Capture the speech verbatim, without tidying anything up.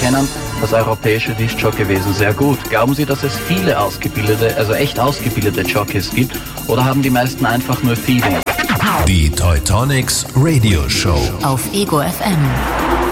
kennen das europäische Diskjockeywesen sehr gut. Glauben Sie, dass es viele ausgebildete, also echt ausgebildete Jockeys gibt, oder haben die meisten einfach nur Feeling? Die Teutonics Radio Show auf Ego F M.